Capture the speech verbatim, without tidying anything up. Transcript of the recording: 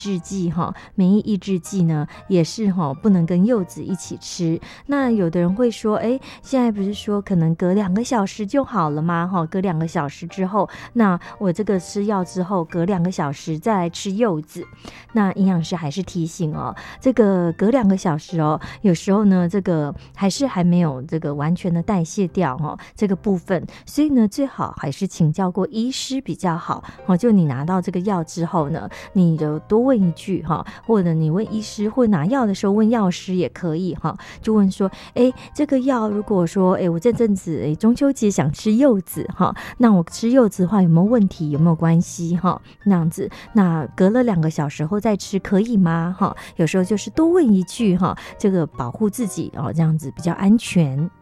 制剂哈，免疫抑制剂呢也是哈不能跟柚子一起吃。那有的人会说，哎，现在不是说可能隔两个小时就好了吗？哈，隔两个小时之后，那我这个吃药之后，隔两个小时再来吃柚子。那营养师还是提醒哦，这个隔两个小时哦，有时候呢，这个还是还没有这个完全的代谢掉哈、哦、这个部分，所以呢，最好还是请教过医师比较好。哦，就你拿到这个药之后呢，你就多问一句哈，或者你问医师，或拿药的时候问药师也可以哈，就问说，哎，这个药如果说，哎，我这阵子哎中秋节想吃柚子哈，那我吃柚子的话有没有问题？有没有关系哈？那样子，那隔了两个小时后再吃可以吗？哈，有时候就是多问一句哈，这个保护自己哦，这样子比较安全。